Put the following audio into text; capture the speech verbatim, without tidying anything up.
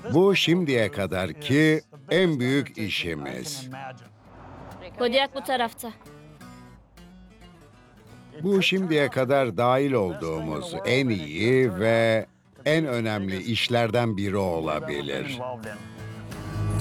Bu şimdiye kadarki en büyük işimiz. Kodiak bu tarafta. Bu şimdiye kadar dahil olduğumuz en iyi ve en önemli işlerden biri olabilir.